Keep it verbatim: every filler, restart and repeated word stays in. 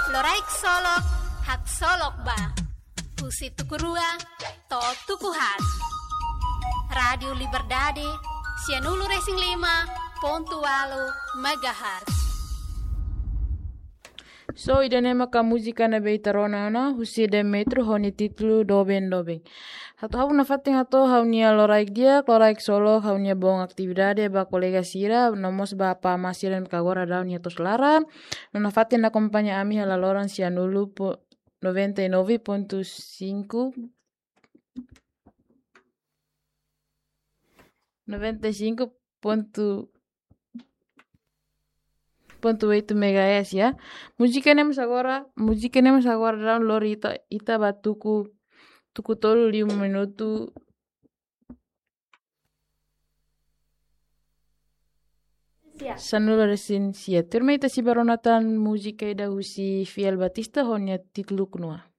Loraik solok, hak solok ba. Husi tukurua, to tukuhat. Radio Liberdade, Sianulu Racing lima, Pontualo, Megahertz. So idanema ka muzika na beitarona na husi de metro honi titlu doben doben. Hato hau na fating hato hau nia loraik dia, loraik solo hau nia bong aktividade ba kolega sira, nomos ba pa masiran kagora daun nia tos lara. Nona fating na kompanya ami hala loran Sianulu po noventa y nueve punto cinco noventa y cinco punto ponto oito megahertz ya. Música nemos agora, música nemos agora daun lori ita ita batuku tuku tolu lima minuto. Sanula resin sia. Terma ita si baronatan musika ida husi Fiel Batista honya titlu kunua.